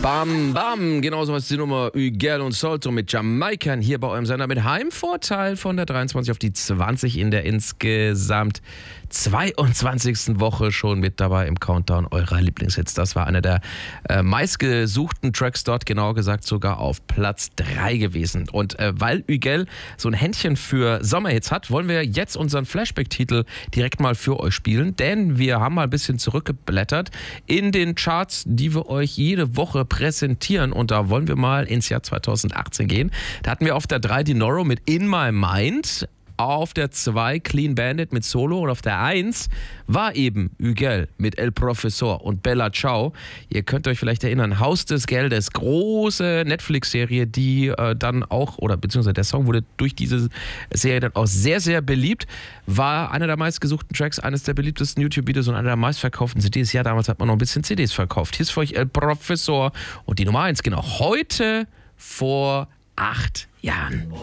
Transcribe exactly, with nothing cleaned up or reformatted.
Bam, bam, genauso was ist die Nummer Huguel und Solto mit Jamaikern hier bei eurem Sender mit Heimvorteil von der dreiundzwanzig auf die zwanzig in der insgesamt zweiundzwanzigsten Woche schon mit dabei im Countdown eurer Lieblingshits. Das war einer der äh, meistgesuchten Tracks dort, genauer gesagt sogar auf Platz drei gewesen. Und äh, weil Huguel so ein Händchen für Sommerhits hat, wollen wir jetzt unseren Flashback-Titel direkt mal für euch spielen, denn wir haben mal ein bisschen zurückgeblättert in den Charts, die wir euch jede Woche präsentieren, und da wollen wir mal ins Jahr zweitausendachtzehn gehen. Da hatten wir auf der drei Dinoro mit In My Mind, auf der zwei Clean Bandit mit Solo und auf der eins war eben Huguel mit El Professor und Bella Ciao. Ihr könnt euch vielleicht erinnern, Haus des Geldes, große Netflix-Serie, die äh, dann auch, oder beziehungsweise der Song wurde durch diese Serie dann auch sehr, sehr beliebt, war einer der meistgesuchten Tracks, eines der beliebtesten YouTube-Videos und einer der meistverkauften C Ds. Ja, damals hat man noch ein bisschen C Ds verkauft. Hier ist für euch El Professor und die Nummer eins, genau, heute vor acht Jahren.